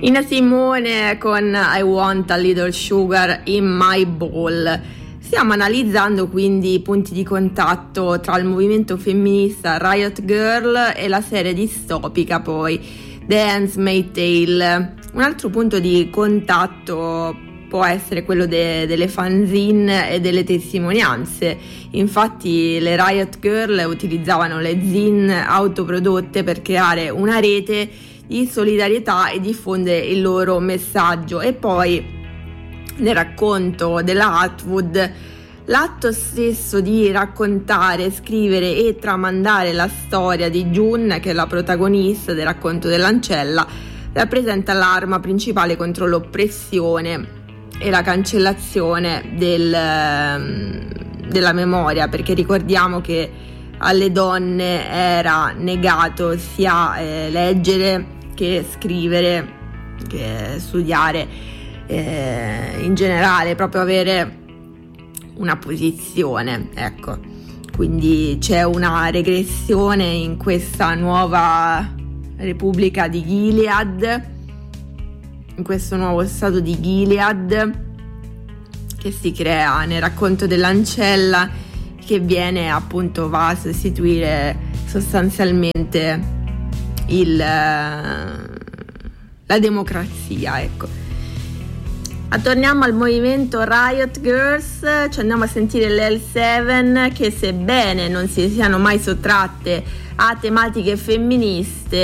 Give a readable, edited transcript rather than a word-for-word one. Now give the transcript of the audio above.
Nina Simone con I Want a Little Sugar in My Bowl. Stiamo analizzando quindi i punti di contatto tra il movimento femminista Riot Girl e la serie distopica poi The Handmaid's Tale. Un altro punto di contatto può essere quello delle fanzine e delle testimonianze. Infatti le Riot Girl utilizzavano le zine autoprodotte per creare una rete di solidarietà e diffondere il loro messaggio. E poi nel racconto della Atwood, l'atto stesso di raccontare, scrivere e tramandare la storia di June, che è la protagonista del racconto dell'ancella, rappresenta l'arma principale contro l'oppressione e la cancellazione della memoria, perché ricordiamo che alle donne era negato sia leggere che scrivere, che studiare, in generale, proprio avere una posizione, ecco. Quindi c'è una regressione in questa nuova Repubblica di Gilead, in questo nuovo stato di Gilead che si crea nel racconto dell'ancella, che viene appunto, va a sostituire sostanzialmente la democrazia, ecco. Torniamo al movimento Riot Girls, ci andiamo a sentire le L7, che sebbene non si siano mai sottratte a tematiche femministe